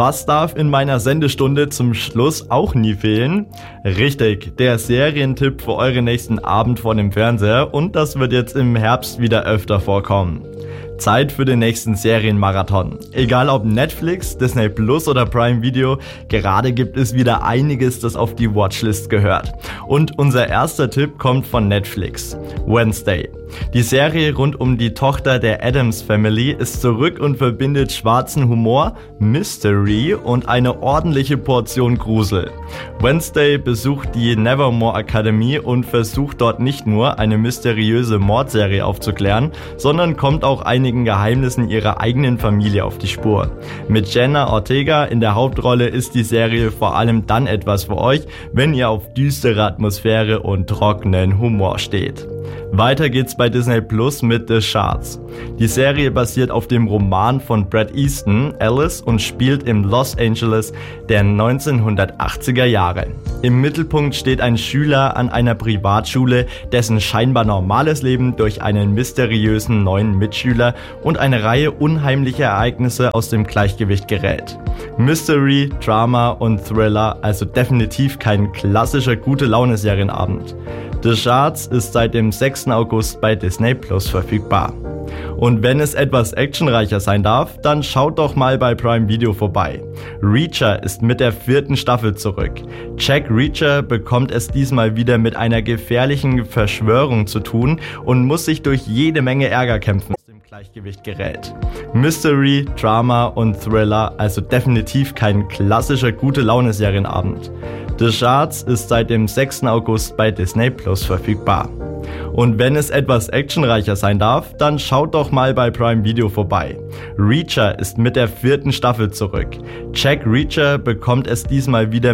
Was darf in meiner Sendestunde zum Schluss auch nie fehlen? Richtig, der Serientipp für euren nächsten Abend vor dem Fernseher, und das wird jetzt im Herbst wieder öfter vorkommen. Zeit für den nächsten Serienmarathon. Egal ob Netflix, Disney Plus oder Prime Video, gerade gibt es wieder einiges, das auf die Watchlist gehört. Und unser erster Tipp kommt von Netflix. Wednesday. Die Serie rund um die Tochter der Addams Family ist zurück und verbindet schwarzen Humor, Mystery und eine ordentliche Portion Grusel. Wednesday besucht die Nevermore Academy und versucht dort nicht nur eine mysteriöse Mordserie aufzuklären, sondern kommt auch einigen Geheimnissen ihrer eigenen Familie auf die Spur. Mit Jenna Ortega in der Hauptrolle ist die Serie vor allem dann etwas für euch, wenn ihr auf düstere Atmosphäre und trockenen Humor steht. Weiter geht's bei Disney Plus mit The Shards. Die Serie basiert auf dem Roman von Bret Easton, Alice, und spielt im Los Angeles der 1980er Jahre. Im Mittelpunkt steht ein Schüler an einer Privatschule, dessen scheinbar normales Leben durch einen mysteriösen neuen Mitschüler und eine Reihe unheimlicher Ereignisse aus dem Gleichgewicht gerät. Mystery, Drama und Thriller, also definitiv kein klassischer Gute-Laune-Serienabend. The Shards ist seit dem 6. August bei Disney Plus verfügbar. Und wenn es etwas actionreicher sein darf, dann schaut doch mal bei Prime Video vorbei. Reacher ist mit der 4. Staffel zurück. Jack Reacher bekommt es diesmal wieder mit einer gefährlichen Verschwörung zu tun und muss sich durch jede Menge Ärger kämpfen, das im Gleichgewicht gerät. Mystery, Drama und Thriller, also definitiv kein klassischer Gute-Laune-Serienabend. The Shards ist seit dem 6. August bei Disney Plus verfügbar. Und wenn es etwas actionreicher sein darf, dann schaut doch mal bei Prime Video vorbei. Reacher ist mit der 4. Staffel zurück. Jack Reacher bekommt es diesmal wieder